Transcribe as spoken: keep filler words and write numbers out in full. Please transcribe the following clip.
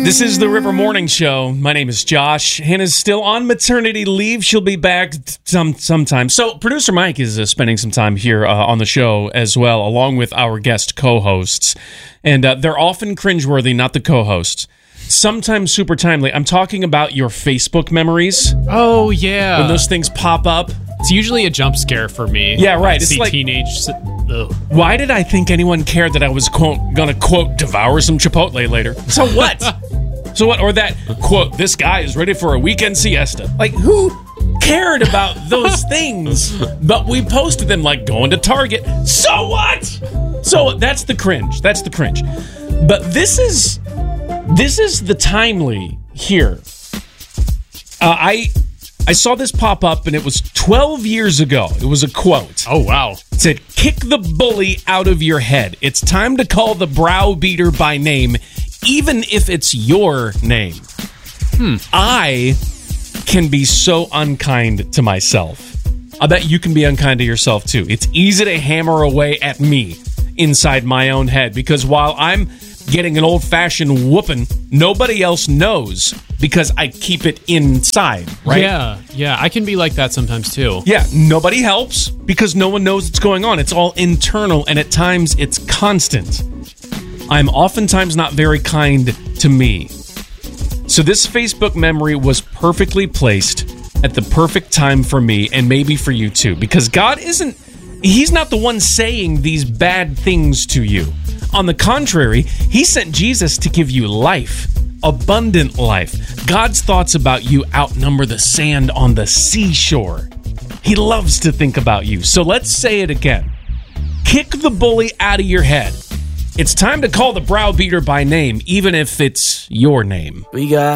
This is the River Morning Show. My name is Josh. Hannah's still on maternity leave. She'll be back some sometime. So producer Mike is uh, spending some time here uh, on the show as well, along with our guest co-hosts. And uh, they're often cringeworthy, not the co-hosts. Sometimes super timely. I'm talking about your Facebook memories. Oh, yeah. When those things pop up. It's usually a jump scare for me. Yeah, right. I It's see like teenage... Ugh. Why did I think anyone cared that I was, quote, gonna, quote, devour some Chipotle later? So what? So what? Or that, quote, this guy is ready for a weekend siesta. Like, who cared about those things? But we posted them like going to Target. So what? So that's the cringe. That's the cringe. But this is, this is the timely here. Uh, I... I saw this pop up, and it was twelve years ago. It was a quote. Oh, wow. It said, kick the bully out of your head. It's time to call the browbeater by name, even if it's your name. Hmm. I can be so unkind to myself. I bet you can be unkind to yourself, too. It's easy to hammer away at me inside my own head, because while I'm getting an old-fashioned whooping, nobody else knows because I keep it inside, right? Yeah, yeah. I can be like that sometimes, too. Yeah, nobody helps because no one knows what's going on. It's all internal, and at times it's constant. I'm oftentimes not very kind to me. So this Facebook memory was perfectly placed at the perfect time for me, and maybe for you too, because God isn't, He's not the one saying these bad things to you. On the contrary, He sent Jesus to give you life, abundant life. God's thoughts about you outnumber the sand on the seashore. He loves to think about you. So let's say it again. Kick the bully out of your head. It's time to call the browbeater by name, even if it's your name. We got